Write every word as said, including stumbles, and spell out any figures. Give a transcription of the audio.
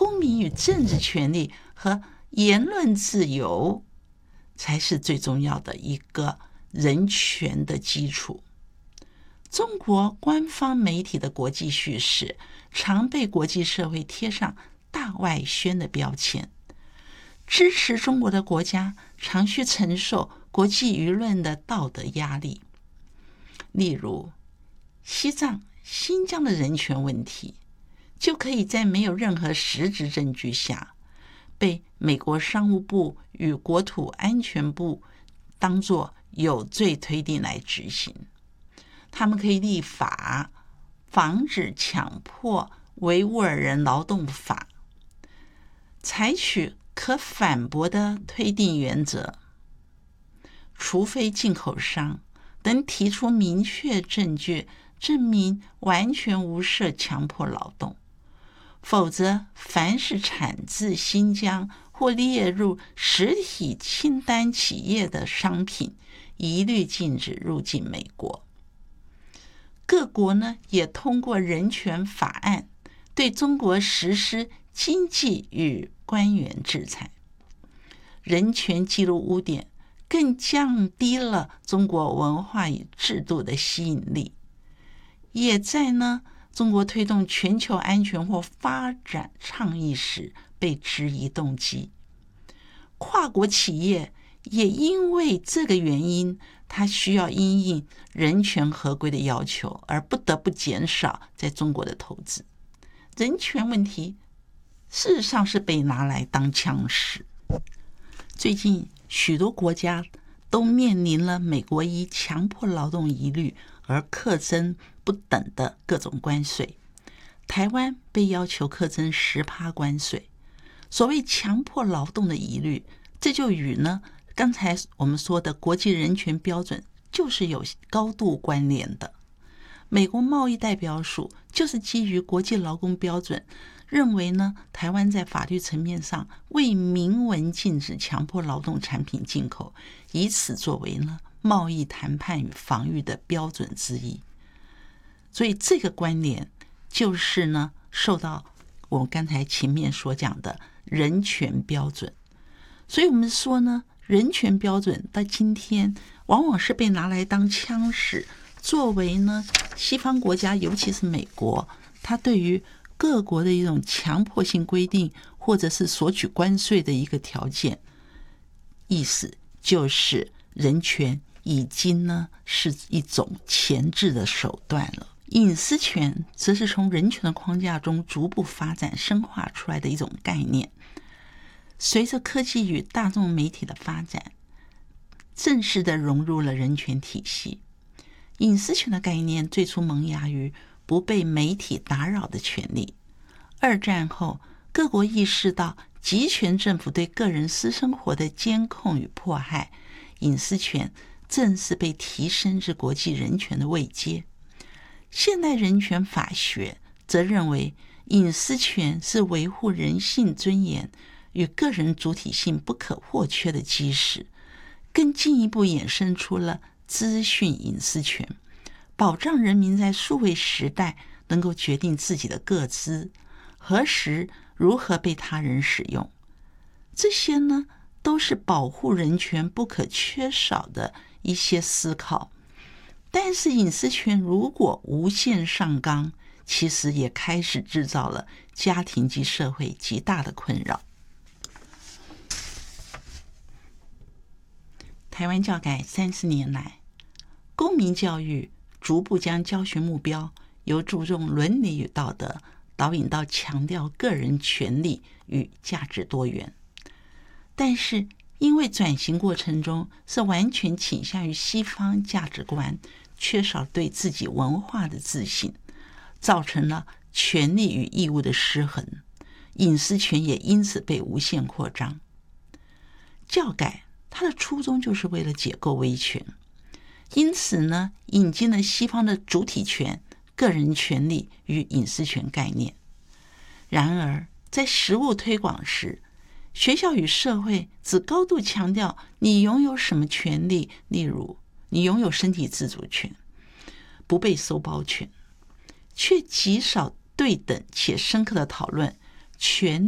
公民与政治权利和言论自由才是最重要的一个人权的基础。中国官方媒体的国际叙事常被国际社会贴上大外宣的标签，支持中国的国家常需承受国际舆论的道德压力。例如西藏、新疆的人权问题，就可以在没有任何实质证据下，被美国商务部与国土安全部当作有罪推定来执行。他们可以立法防止强迫维吾尔人劳动法，采取可反驳的推定原则，除非进口商能提出明确证据证明完全无涉强迫劳动，否则凡是产自新疆或列入实体清单企业的商品一律禁止入境美国。各国呢也通过人权法案对中国实施经济与官员制裁。人权记录污点更降低了中国文化与制度的吸引力，也在呢中国推动全球安全或发展倡议时被质疑动机。跨国企业也因为这个原因，它需要因应人权合规的要求，而不得不减少在中国的投资。人权问题事实上是被拿来当枪使。最近许多国家都面临了美国以强迫劳动疑虑而课征不等的各种关税。台湾被要求课征 百分之十 关税。所谓强迫劳动的疑虑，这就与呢刚才我们说的国际人权标准就是有高度关联的。美国贸易代表署就是基于国际劳工标准，认为呢台湾在法律层面上未明文禁止强迫劳动产品进口，以此作为呢贸易谈判与防御的标准之一。所以这个关联就是呢受到我们刚才前面所讲的人权标准。所以我们说呢，人权标准到今天往往是被拿来当枪使，作为呢西方国家，尤其是美国，它对于各国的一种强迫性规定或者是索取关税的一个条件。意思就是人权已经呢是一种钳制的手段了。隐私权则是从人权的框架中逐步发展深化出来的一种概念。随着科技与大众媒体的发展，正式的融入了人权体系。隐私权的概念最初萌芽于不被媒体打扰的权利。二战后，各国意识到集权政府对个人私生活的监控与迫害，隐私权正是被提升至国际人权的位阶。现代人权法学则认为，隐私权是维护人性尊严与个人主体性不可或缺的基石，更进一步衍生出了资讯隐私权，保障人民在数位时代能够决定自己的个资何时如何被他人使用。这些呢，都是保护人权不可缺少的一些思考。但是隐私权如果无限上纲，其实也开始制造了家庭及社会极大的困扰。台湾教改三十年来，公民教育逐步将教学目标由注重伦理与道德导引到强调个人权利与价值多元。但是因为转型过程中是完全倾向于西方价值观，缺少对自己文化的自信，造成了权利与义务的失衡，隐私权也因此被无限扩张。教改它的初衷就是为了解构威权，因此呢，引进了西方的主体权、个人权利与隐私权概念。然而在实务推广时，学校与社会只高度强调你拥有什么权利，例如你拥有身体自主权、不被收包权，却极少对等且深刻的讨论权